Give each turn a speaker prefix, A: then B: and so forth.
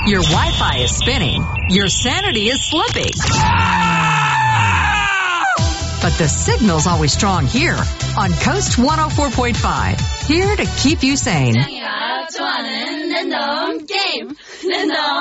A: Your Wi-Fi is spinning. Your sanity is slipping. But the signal's always strong here on Coast 104.5. Here to keep you sane.
B: 좋아하는 랜덤 게임. 랜덤